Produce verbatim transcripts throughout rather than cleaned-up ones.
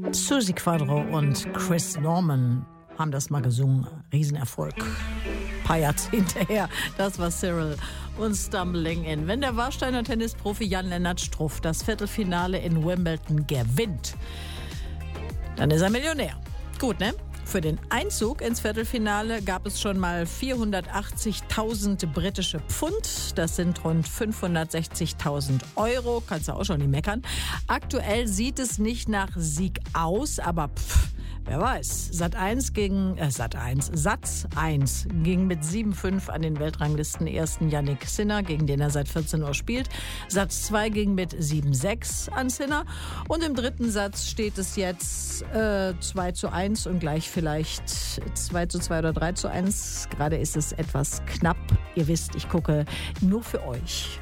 Suzi Quadro und Chris Norman haben das mal gesungen. Riesenerfolg. Ein paar Jahrzehnte her. Das war Cyril und Stumbling In. Wenn der Warsteiner Tennisprofi Jan-Lennart Struff das Viertelfinale in Wimbledon gewinnt, dann ist er Millionär. Gut, ne? Für den Einzug ins Viertelfinale gab es schon mal vierhundertachtzigtausend britische Pfund. Das sind rund fünfhundertsechzigtausend Euro. Kannst du auch schon nicht meckern. Aktuell sieht es nicht nach Sieg aus, aber pff, wer weiß. Sat eins gegen, äh, Sat eins, Satz eins ging mit sieben fünf an den Weltranglisten ersten Yannick Sinner, gegen den er seit vierzehn Uhr spielt. Satz zwei ging mit sieben sechs an Sinner. Und im dritten Satz steht es jetzt äh, zwei zu eins und gleich vielleicht zwei zu zwei oder drei zu eins. Gerade ist es etwas knapp. Ihr wisst, ich gucke nur für euch.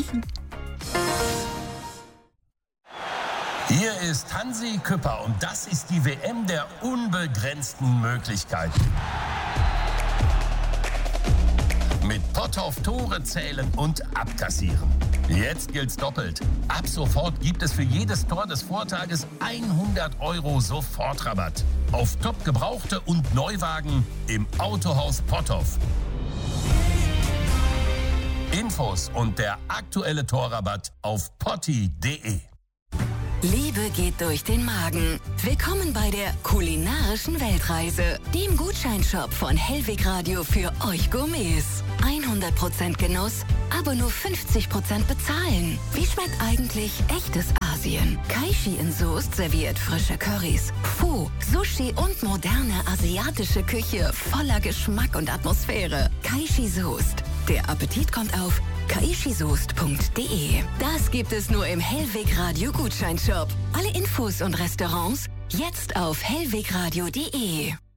Hier ist Hansi Küpper und das ist die W M der unbegrenzten Möglichkeiten. Mit Potthoff Tore zählen und abkassieren. Jetzt gilt's doppelt. Ab sofort gibt es für jedes Tor des Vortages hundert Euro Sofortrabatt. Auf top gebrauchte und Neuwagen im Autohaus Potthoff. Infos und der aktuelle Torrabatt auf potti punkt de. Liebe geht durch den Magen. Willkommen bei der kulinarischen Weltreise, dem Gutscheinshop von Hellwig Radio für euch Gourmets. hundert Prozent Genuss, aber nur fünfzig Prozent bezahlen. Wie schmeckt eigentlich echtes Asien? Kaishi in Soest serviert frische Currys, Pho, Sushi und moderne asiatische Küche voller Geschmack und Atmosphäre. Kaishi Soest. Der Appetit kommt auf kaishisoest punkt de. Das gibt es nur im Hellwig Radio Gutscheinshop. Alle Infos und Restaurants jetzt auf hellwigradio punkt de.